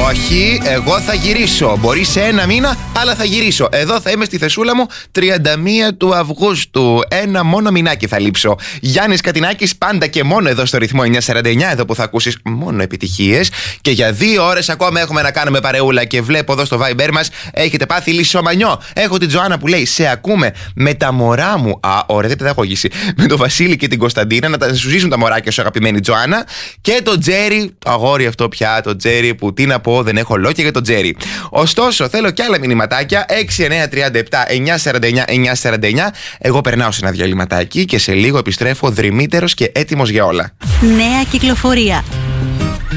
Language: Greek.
Όχι, εγώ θα γυρίσω. Μπορεί σε ένα μήνα, αλλά θα γυρίσω. Εδώ θα είμαι στη θεσούλα μου 31 του Αυγούστου. Ένα μόνο μηνάκι θα λείψω. Γιάννης Κατινάκης, πάντα και μόνο εδώ στο ρυθμό 949, εδώ που θα ακούσεις μόνο επιτυχίες. Και για 2 ώρες ακόμα έχουμε να κάνουμε παρεούλα. Και βλέπω εδώ στο Viber μας έχετε πάθει λισομανιό. Έχω την Τζοάννα που λέει: σε ακούμε με τα μωρά μου. Α, ωραία, δεν παιδαγωγήσει. Με τον Βασίλη και την Κωνσταντίνα να τα σου ζήσουν τα μωράκια σου, αγαπημένη Τζοάννα. Και το Τζέρι, το αγόρι αυτό πια, το Τζέρι που τι να πω, δεν έχω λόγια για το Τζέρι. Ωστόσο, θέλω κι άλλα μηνυματάκια. 6937 949 949. Εγώ περνάω σε ένα διαλυματάκι και σε λίγο επιστρέφω δρυμύτερος και έτοιμος για όλα. Νέα κυκλοφορία.